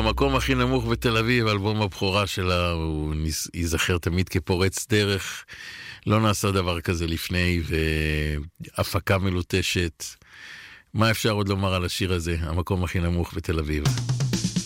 במקום הכי נמוך בתל אביב, אלבום הבכורה שלה, הוא ייזכר תמיד כפורץ דרך. לא נעשה דבר כזה לפני, והפקה מלוטשת. מה אפשר עוד לומר על השיר הזה? המקום הכי נמוך בתל אביב.